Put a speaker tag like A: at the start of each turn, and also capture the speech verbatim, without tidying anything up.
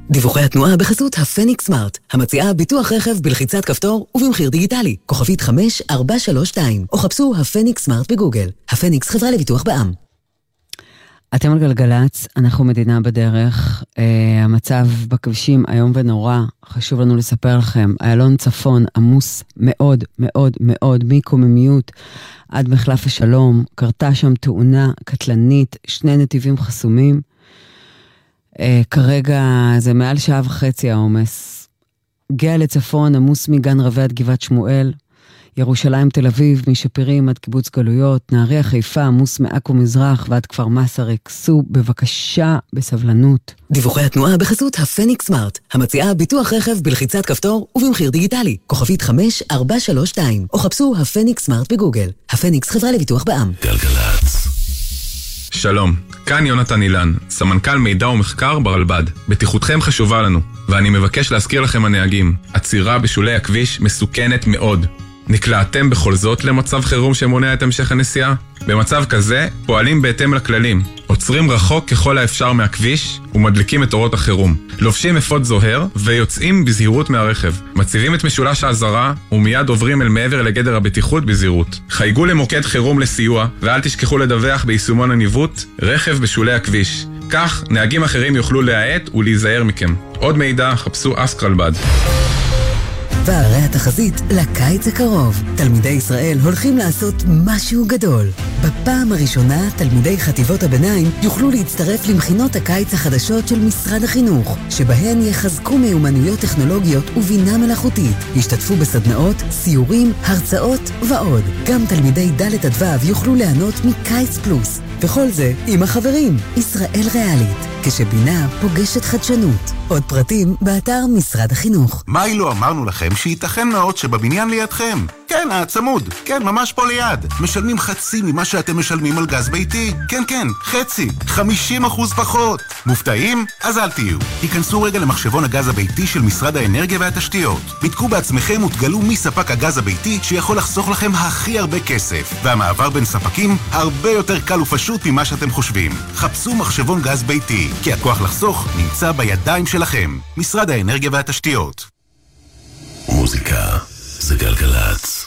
A: דיווחי התנועה בחסות הפניקס סמארט, המציעה ביטוח רכב בלחיצת כפתור ובמחיר דיגיטלי. כוכבית חמש ארבע שלוש שתיים, או חפשו הפניקס סמארט בגוגל. הפניקס חברה לביטוח בע"מ.
B: אתם על גלגלץ, אנחנו מדינה בדרך, uh, המצב בכבישים היום ונורא, חשוב לנו לספר לכם, איילון צפון עמוס מאוד מאוד מאוד מקוממיות עד מחלף השלום, קרתה שם תאונה קטלנית, שני נתיבים חסומים, uh, כרגע זה מעל שעה וחצי העומס, גאה לצפון עמוס מגן רבי עד גבעת שמואל, ירושלים תל אביב, משפירים עד קיבוץ גלויות, נהריה חיפה, עמוס מעכו מזרח ועד כפר מסריק. סעו בבקשה בסבלנות.
A: דיווחי התנועה בחסות הפניקס סמארט, המציעה ביטוח רכב בלחיצת כפתור ובמחיר דיגיטלי. כוכבית חמש ארבע שלוש שתיים, או חפשו הפניקס סמארט בגוגל. הפניקס חברה לביטוח בע"מ.
C: גלגלץ. שלום, כאן יונתן אילן, סמנכ"ל מידע ומחקר ברלב"ד. בטיחותכם חשובה לנו, ואני מבקש להזכיר לכם הנהגים, עצירה בשולי הכביש מסוכנת מאוד. נקלעתם בכל זאת למצב חירום שמונע את המשך הנסיעה? במצב כזה פועלים בהתאם לכללים, עוצרים רחוק ככל האפשר מהכביש ומדליקים את אורות החירום, לובשים אפוד זוהר ויוצאים בזהירות מהרכב, מציבים את משולש האזהרה ומיד עוברים אל מעבר לגדר הבטיחות בזהירות. חייגו למוקד חירום לסיוע ואל תשכחו לדווח ביישומון הניווט רכב בשולי הכביש, כך נהגים אחרים יוכלו להאט ולהיזהר מכם. עוד מידע חפשו אסק רלב"ד.
A: והרי התחזית לקיץ הקרוב. תלמידי ישראל הולכים לעשות משהו גדול. בפעם הראשונה, תלמידי חטיבות הביניים יוכלו להצטרף למכינות הקיץ החדשות של משרד החינוך, שבהן יחזקו מיומנויות טכנולוגיות ובינה מלאכותית. ישתתפו בסדנאות, סיורים, הרצאות ועוד. גם תלמידי ד' עד ו' יוכלו ליהנות מקיץ פלוס. וכל זה עם החברים. ישראל ריאלית, כשבינה פוגשת חדשנות. עוד פרטים באתר משרד החינוך.
D: מה אילו אמרנו לכם שייתכן מאוד שבבניין לידכם? כן, הצמוד. כן, ממש פה ליד. משלמים חצי ממה שאתם משלמים על גז ביתי. כן, כן, חצי. חמישים אחוז פחות. מופתעים? אז אל תהיו. היכנסו רגע למחשבון הגז הביתי של משרד האנרגיה והתשתיות. בדקו בעצמכם ותגלו מי ספק הגז הביתי שיכול לחסוך לכם הכי הרבה כסף. והמעבר בין ספקים הרבה יותר קל ופשוט ממה שאתם חושבים. חפשו מחשבון גז ביתי, כי הכוח לחסוך נמצא בידיים שלכם. משרד האנרגיה והתשתיות.
C: מוזיקה זה גלגלץ.